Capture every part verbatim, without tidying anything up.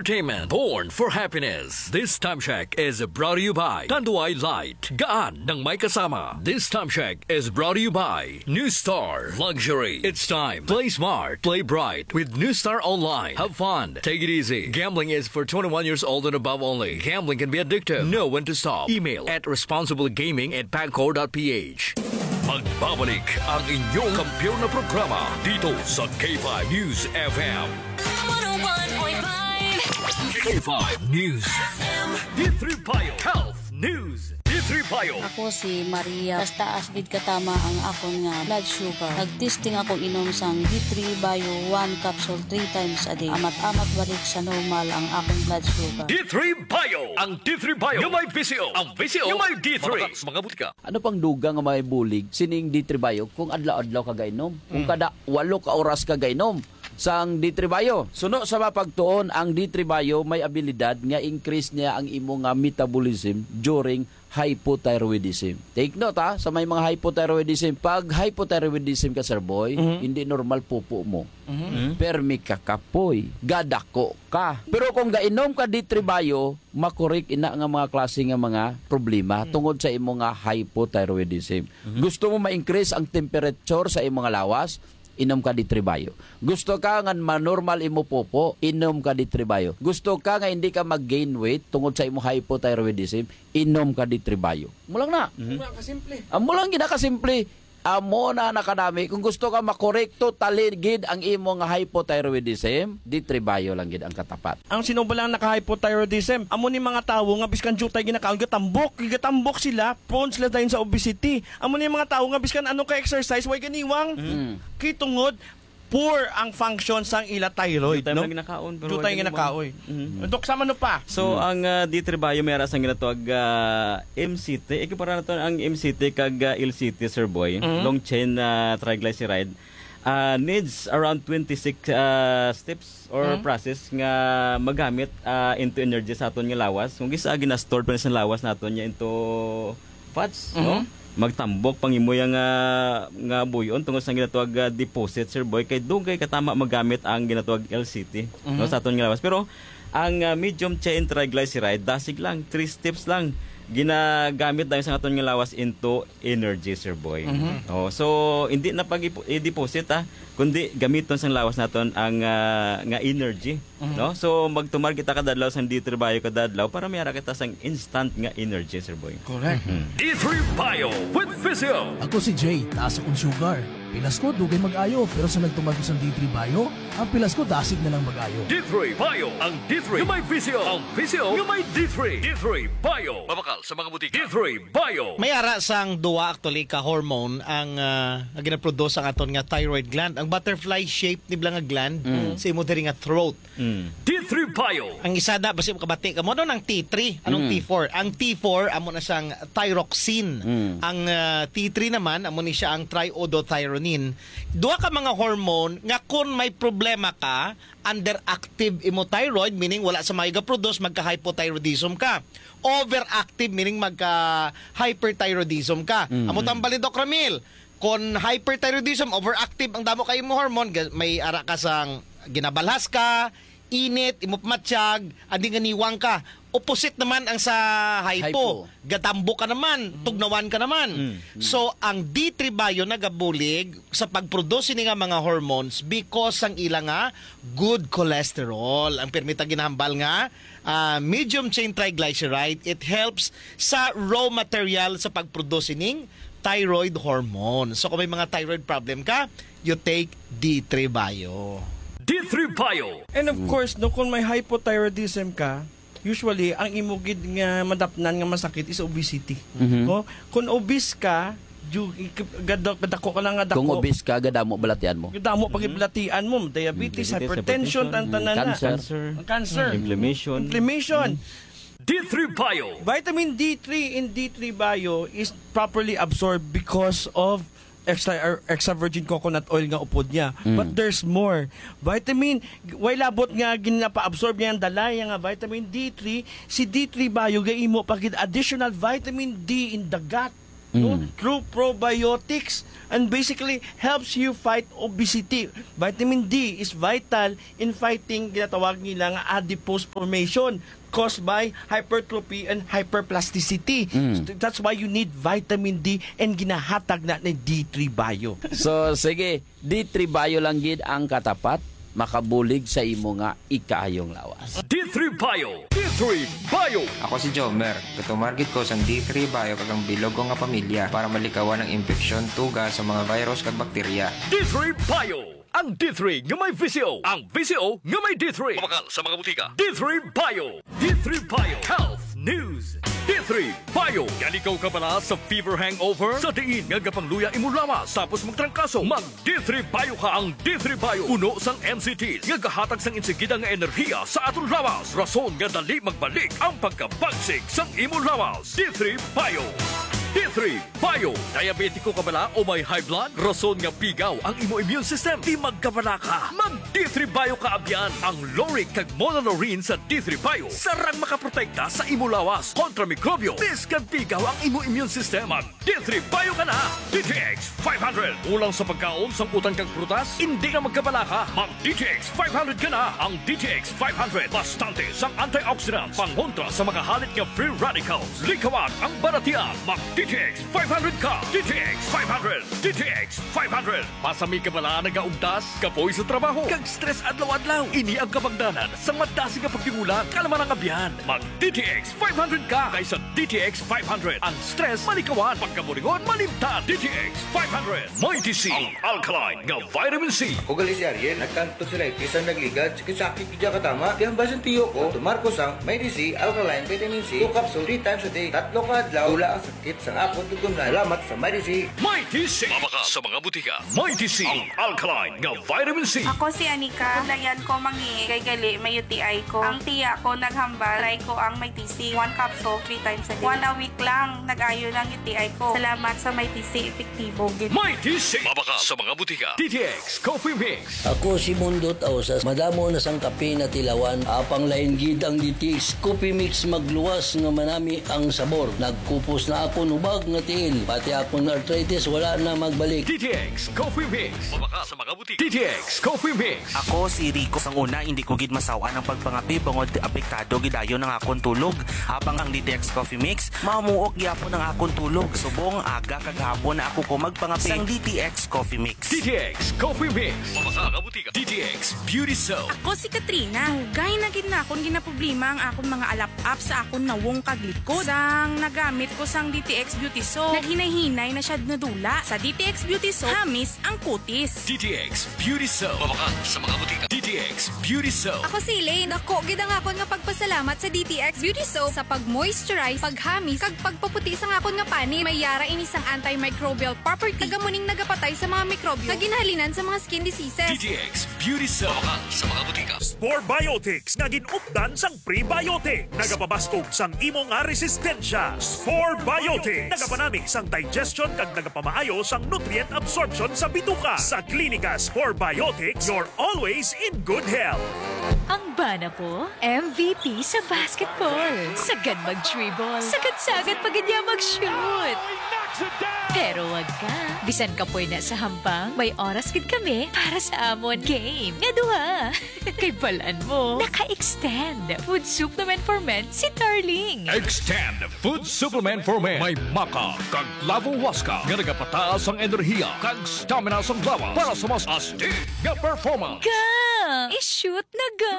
Entertainment, born for happiness. This Time Check is brought to you by Tanduay Light. Gaan ng may kasama. This Time Check is brought to you by New Star Luxury. It's time. Play smart. Play bright with New Star Online. Have fun. Take it easy. Gambling is for twenty-one years old and above only. Gambling can be addictive. Know when to stop. Email at responsiblegaming at pagcor dot p h. Magbabalik ang inyong kampiyon na programa dito sa K five News F M. one oh one point five K five News F M. D three Payo Health News. D three Payo. Ako si Maria. Basta asbid katama ang akong nga blood sugar. Nagtesting ako inom sang D three Bio one capsule three times a day. Amat-amat balik sa normal ang akong blood sugar. D three Bio. Ang D three Bio. Yung may P C O. Ang P C O. Yung may D three. Mga butika. Ano pang duga nga may bulig sining D three Bio kung adlaw-adlaw ka gainom? Kung kada walo ka oras ka gainom sang D three Bio. Suno sa mapagtuon, ang D three Bio may abilidad nga increase niya ang imo nga metabolism during hypothyroidism. Take note ha, sa may mga hypothyroidism. Pag hypothyroidism ka, sir boy, mm-hmm. hindi normal pupo mo. Mm-hmm. Permi ka kapoy, gadako ka. Pero kung gainom ka D three Bio, makorek ina nga mga klase nga mga problema mm-hmm. tungod sa imo nga hypothyroidism. Mm-hmm. Gusto mo ma-increase ang temperature sa imo nga lawas, inom ka D three Bio. Gusto ka nga manormal imo popo, inom ka D three Bio. Gusto ka nga hindi ka mag-gain weight tungod sa imo hypothyroidism, inom ka D three Bio. Mulang na. Mm-hmm. Mula kasimple. Amulang gina kasimple. Amo na nakadami. Kung gusto ka makorekto taligid ang imo nga hypothyroidism, D three Bio lang gid ang katapat. Ang sino ba lang naka-hypothyroidism? Amo ni mga tawo nga biskan jutay ginakaon gatambok, gatambok sila, prone sila dayon sa obesity. Amo ni mga tawo nga biskan ano ka exercise way ganiwang. Mm. Kitungod poor ang function sang ila thyroid, Jutay no? Jutay ginakaon pero Jutay ginakaoy. Mm-hmm. Dok sama no pa. So mm. ang uh, D three Bio may aras ang ginatawag uh, M C T. Ikipara nato ang M C T kag uh, L C T, sir boy. Mm-hmm. Long chain uh, triglyceride. Uh, needs around twenty-six uh, steps or mm-hmm. process nga magamit uh, into energy sa aton nga lawas. Kung gisa gina-store pa sa lawas naton niya into fats, mm-hmm. no? Magtambok pangimoy nga nga buyon tungod sa ginatawag uh, deposit, sir boy, kay dugay katama magamit ang ginatawag L C T, mm-hmm. no, sa aton nga lawas. Pero ang uh, medium chain triglyceride dasig lang, three steps lang ginagamit dahil sa aton nga lawas into energy, sir boy. Mm-hmm. Oh, so hindi na pag i-deposit ha, kundi gamiton sa lawas naton ang uh, nga energy, mm-hmm. no? So magtumar kita kadadlaw sa D three Bio kadadlaw para mayara kita sang instant nga energy, sir boy. Correct. Mm-hmm. D three Bio with Physio. Ako si Jay, taas akong sugar. Pilas ko, dugay mag-ayo. Pero sa nagtumag ko sa D three Bio, ang pilas ko, dasig na lang mag-ayo. D three Bio. Ang D three yung may Physio. Ang Physio yung may D three. D three Bio. Mabakal sa mga butika. D three Bio. May ara sang duwa actually ka hormone ang uh, ginaproduce ang aton nga thyroid gland. Ang butterfly shape ni nga gland mm. sa imo diri nga throat. Mm. D three Bio. Ang isa na basi kabati ka mo ano ng T three, anong mm. T four? Ang T four amo na sang thyroxine. Mm. Ang uh, T three naman amo ni siya ang triiodothyronine. Duha ka mga hormone nga kung may problema ka, underactive imo thyroid, meaning wala sa mga produce, magka-hypothyroidism ka. Overactive, meaning magka-hyperthyroidism ka. Mm-hmm. Amo tambalin, Doc Ramil, kung hyperthyroidism, overactive ang damo kayo mo hormone, may ara ka sang ginabalhas ka, init, imo pamatsyag, andi nga niwang ka. Opposite naman ang sa hypo. hypo. Gatambo ka naman, mm-hmm. tugnawan ka naman. Mm-hmm. So, ang D three Bio nagabulig sa pagproduce ni nga mga hormones because ang ilang nga good cholesterol. Ang permita ginahambal nga uh, medium chain triglyceride, it helps sa raw material sa pagproduce ning thyroid hormone. So, kung may mga thyroid problem ka, you take D three Bio. D three Bio. And of course, no, kung may hypothyroidism ka, usually, ang imugid nga madapnan nga masakit is obesity. Mm-hmm. No? Kung obese ka, gadako ka lang nga dako. Kung obese ka, gadamo balatian mo. Gadamo mm-hmm. pagbalatian mo. Diabetes, mm-hmm. hypertension, ang tanan na. Cancer. Cancer. Mm-hmm. Inflammation. Inflammation. Mm-hmm. D three Bio. Vitamin D three in D three Bio is properly absorbed because of extra extra virgin coconut oil nga upod niya. Mm. But there's more. Vitamin, way labot nga ginapa-absorb niya ang dalaya nga vitamin D three. Si D three Bio gaimo pagid additional vitamin D in the gut. no? Mm. Through probiotics, and basically helps you fight obesity. Vitamin D is vital in fighting ginatawag nilang adipose formation caused by hypertrophy and hyperplasticity. Mm. So that's why you need vitamin D and ginahatag na ni D three Bio. So sige, D three Bio lang gid ang katapat makabulig sa imo nga ikaayong lawas. D three Bio. D three Bio. Ako si Jomer. Katumargit ko sang D three Bio kagang bilog ko nga pamilya para malikawan ang infeksyon, tuga sa mga virus kag bakterya. D three Bio. Ang D three nga may V C O. Ang V C O nga may D three. Pamakal sa mga butika. D three Bio. D three Bio. Health News. D three Bio. Yan ikaw ka pala sa fever hangover? Sa diin nga gapangluya imo lawas tapos magtrangkaso. Mag D three Bio ka. Ang D three Bio. Puno sang N C Ts. Nga kahatag sang insigida nga enerhiya sa atong lawas. Rason nga dali magbalik ang pagkabagsik sang imo lawas. D three Bio. D three Bio. Diabetiko ka bala o may high blood? Rason nga pigaw ang imo immune system. Di magkabala ka. Mag D three Bio ka abyan. Ang Loric kag Monolaurin sa D three Bio. Sarang makaprotekta sa imo lawas kontra mikrobyo. Bis kag pigaw ang imo immune system. Mag D three Bio ka na. D T X five hundred. Ulang sa pagkaon sang utang kag prutas? Hindi na magkabala ka. Mag D T X five hundred ka na. Ang D T X five hundred. Bastante sang antioxidants. Pangontra sa mga halit nga free radicals. Likawan ang baratian. Mag D T X five hundred ka. D T X five hundred. D T X five hundred. Pasami ka bala nagaugdas, kapoy sa trabaho, kag stress adlaw-adlaw. Ini ang kabangdanan sa madasi nga pagtingulan. Kalaman ang abyan. Mag D T X five hundred ka kaysa D T X five hundred. Ang stress malikawan, pagkaburingon malimtan. D T X five hundred. Mighty C. Ang alkaline nga vitamin C. O gali si Ariel, nagkanto sila isang nagligad, sakit kidya katama. Di ang basan tiyo ko, tumarko sang Mighty C, alkaline, vitamin C, two capsule, three times a day, tatlo ka adlaw, wala ang sakit sang akot tutunan. Salamat sa Mighty C. Mighty C. Mabaka sa mga butika. Mighty C. Ang alkaline nga vitamin C. Ako si Anika. Dayan ko mangi kay gali may U T I ko. Ang tiya ko naghambal. Try ko ang Mighty C. One capsule, three times a day. One a week lang. Nag-ayo ng U T I ko. Salamat sa Mighty C. Epektibo. Mighty C. Mabaka sa mga butika. D T X Coffee Mix. Ako si Mundot Ausas. Madamo na sang kape na tilawan. Apang lain gid ang D T X Coffee Mix magluwas nga manami ang sabor. Nagkupos na ako nubag nga tiil. Pati akong arthritis wala na magbalik. D T X Coffee Mix. Mabaka sa mga butika. D T X Coffee Mix. Ako si Rico. Sang una, hindi ko gid masawa ng pagpangapi bangod apektado gidayon ng akong tulog. Habang ang D T X Coffee Mix, mamuok gyapon ng akong tulog. Subong aga kagahapon na ako ko magpangapi sang D T X Coffee Mix. D T X Coffee Mix. Mabaka sa butika. D T X Beauty Soap. Ako si Katrina. Gay na gid na akong ginaproblema ang akong mga alap-up sa akong nawong kaglikod. Sang nagamit ko sang D T X Beauty Soap, naghinay-hinay na siya nadula. Sa D T X Beauty Soap, hamis ang kutis. D T X Beauty Soap. Mabaka sa mga butika. D T X Beauty Soap. Ako si Elaine. Ako, gid ang akon nga pagpasalamat sa D T X Beauty Soap sa pag-moisturize, paghamis, kag pagpaputi sa akon nga pani. May yara ini sang antimicrobial property. Kagamuning nagapatay sa mga mikrobyo kag ginahalinan sa mga skin diseases. D T X Beauty Soap. Mabaka sa mga butika. Spore Biotics nga ginupdan sang prebiotic. Nagapabastog sang imo nga resistensya. Spore Biotics. Nagapanami sang digestion kag nagapamaayo sang nutrient absorption sa bituka. Sa Klinika Spore Biotics, you're always in good health. Ang bana po, M V P sa basketball. Sagad mag-dribble. Sagad-sagad pag niya mag-shoot. Pero wag ka. Bisan ka po na sa hampang, may oras gid kami para sa amon game. Nga duha. Kay balaan mo, naka-extend. Food supplement for men si Darling. Extend Food Supplement for Men. May maka kag lavo waska nga nagapataas ang enerhiya kag stamina sa lawas para sa mas astig nga performance. Ga! I-shoot na ga!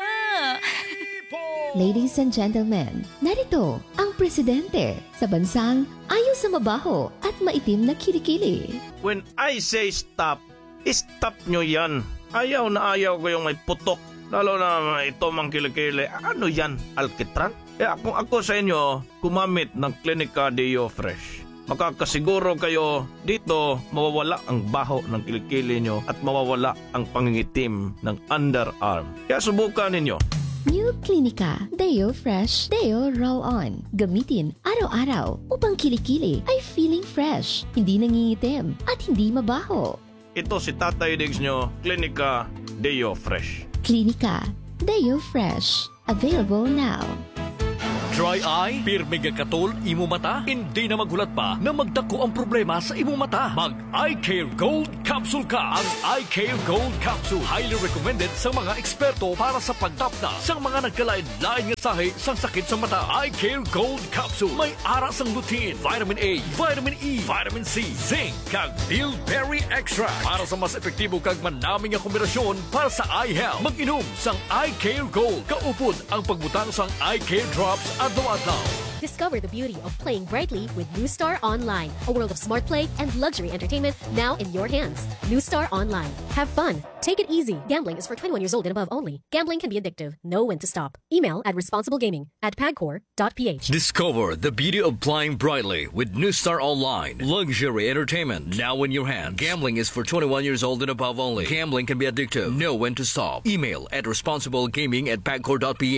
Ladies and gentlemen, narito ang presidente sa bansang ayaw sa mabaho at maitim na kilikili. When I say stop, stop nyo yan. Ayaw na ayaw ko yung may putok. Lalo na ito mang kilikili. Ano yan? Alkitran? Kaya kung ako sa inyo, kumamit ng Klinika Deo Fresh. Makakasiguro kayo dito mawawala ang baho ng kilikili nyo at mawawala ang pangingitim ng underarm. Kaya subukan ninyo. New Klinika Deo Fresh Deo Roll-On. Gamitin araw-araw upang kilikili ay feeling fresh, hindi nangingitim at hindi mabaho. Ito si Tatay Diggs nyo, Klinika Deo Fresh. Klinika Deo Fresh. Available now. Dry eye? Pirmi nga katol imo mata? Hindi na magulat pa na magdako ang problema sa imo mata. Mag Eye Care Gold Capsule ka. Ang Eye Care Gold Capsule highly recommended sa mga eksperto para sa pagtapna sa mga nagkalain-lain nga sahi sa sakit sa mata. Eye Care Gold Capsule may ara sang lutein, vitamin A, vitamin E, vitamin C, zinc, kag bilberry extract para sa mas epektibo kag manaming nga kombinasyon para sa eye health. Mag-inom sang Eye Care Gold. Kaupod ang pagbutang sang Eye Care Drops adlaw-adlaw. Discover the beauty of playing brightly with New Star Online, a world of smart play and luxury entertainment now in your hands. New Star Online. Have fun. Take it easy. Gambling is for twenty-one years old and above only. Gambling can be addictive. Know when to stop. Email at responsiblegaming at pagcor dot p h. Discover the beauty of playing brightly with New Star Online. Luxury entertainment now in your hands. Gambling is for twenty-one years old and above only. Gambling can be addictive. Know when to stop. Email at responsiblegaming at pagcor dot p h.